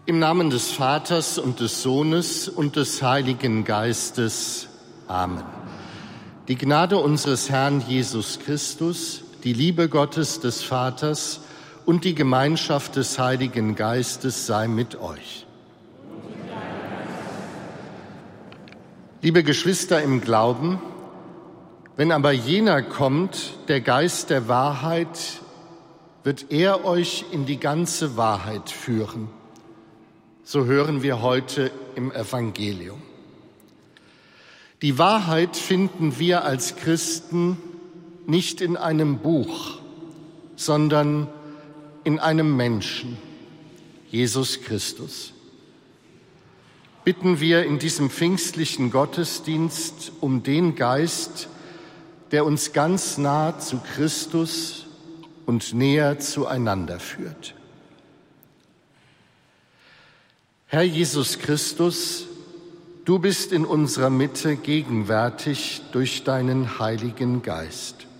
Im Namen des Vaters und des Sohnes und des Heiligen Geistes. Amen. Die Gnade unseres Herrn Jesus Christus, die Liebe Gottes des Vaters und die Gemeinschaft des Heiligen Geistes sei mit euch. Liebe Geschwister im Glauben, wenn aber jener kommt, der Geist der Wahrheit, wird er euch in die ganze Wahrheit führen. So hören wir heute im Evangelium. Die Wahrheit finden wir als Christen nicht in einem Buch, sondern in einem Menschen, Jesus Christus. Bitten wir in diesem pfingstlichen Gottesdienst um den Geist, der uns ganz nah zu Christus und näher zueinander führt. Herr Jesus Christus, du bist in unserer Mitte gegenwärtig durch deinen Heiligen Geist.